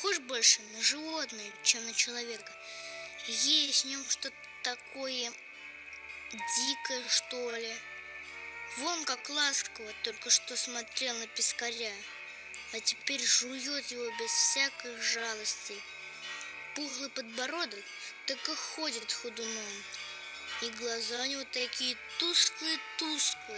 похож больше на животное, чем на человека. Есть в нем что-то такое дикое, что ли. Вон как ласково только что смотрел на пескаря, а теперь жует его без всякой жалости. Пухлый подбородок так и ходит ходуном, и глаза у него такие тусклые-тусклые.